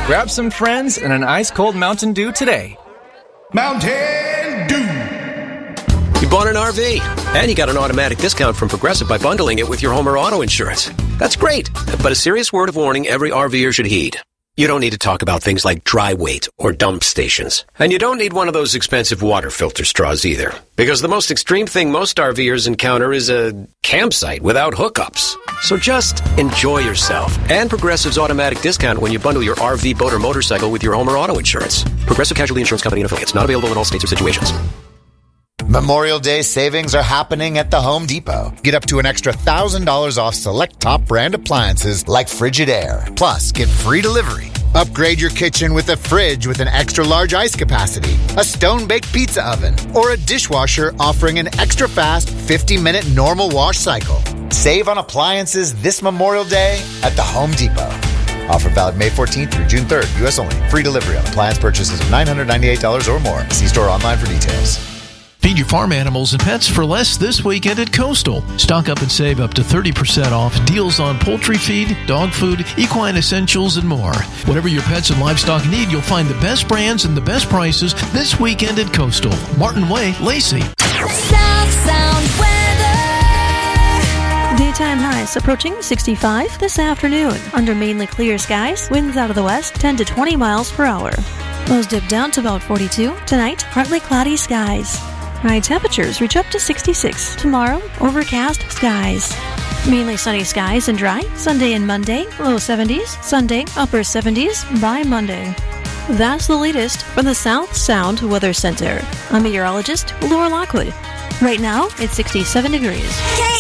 Grab some friends and an ice-cold Mountain Dew today. Mountain Dew. You bought an RV, and you got an automatic discount from Progressive by bundling it with your home or auto insurance. That's great, but a serious word of warning every RVer should heed. You don't need to talk about things like dry weight or dump stations. And you don't need one of those expensive water filter straws either. Because the most extreme thing most RVers encounter is a campsite without hookups. So just enjoy yourself. And Progressive's automatic discount when you bundle your RV, boat, or motorcycle with your home or auto insurance. Progressive Casualty Insurance Company and affiliates. Not available in all states or situations. Memorial Day savings are happening at the Home Depot. Get up to an extra $1,000 off select top brand appliances like Frigidaire. Plus, get free delivery. Upgrade your kitchen with a fridge with an extra large ice capacity, a stone-baked pizza oven, or a dishwasher offering an extra fast 50-minute normal wash cycle. Save on appliances this Memorial Day at the Home Depot. Offer valid May 14th through June 3rd. U.S. only. Free delivery on appliance purchases of $998 or more. See store online for details. Feed your farm animals and pets for less this weekend at Coastal. Stock up and save up to 30% off deals on poultry feed, dog food, equine essentials, and more. Whatever your pets and livestock need, you'll find the best brands and the best prices this weekend at Coastal. Martin Way, Lacey. South Sound weather. Daytime highs approaching 65 this afternoon. Under mainly clear skies, winds out of the west 10 to 20 miles per hour. Lows dip down to about 42. Tonight, partly cloudy skies. High temperatures reach up to 66. Tomorrow, overcast skies. Mainly sunny skies and dry. Sunday and Monday, low 70s. Sunday, upper 70s by Monday. That's the latest from the South Sound Weather Center. I'm meteorologist Laura Lockwood. Right now, it's 67 degrees.